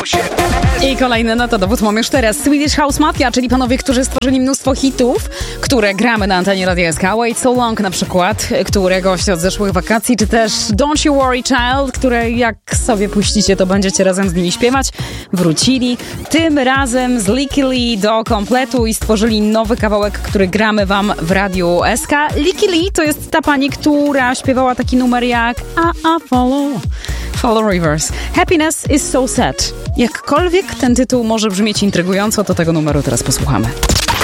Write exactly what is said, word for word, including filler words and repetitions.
I kolejny no to dowód mamy już teraz. Swedish House Mafia, czyli panowie, którzy stworzyli mnóstwo hitów, które gramy na antenie Radia S K. Wait So Long na przykład, które goście od zeszłych wakacji, czy też Don't You Worry Child, które jak sobie puścicie, to będziecie razem z nimi śpiewać. Wrócili tym razem z Licky Lee do kompletu i stworzyli nowy kawałek, który gramy wam w Radiu S K. Licky Lee to jest ta pani, która śpiewała taki numer jak I, I Follow Follow Rivers. Happiness is so sad. Jakkolwiek ten tytuł może brzmieć intrygująco, to tego numeru teraz posłuchamy.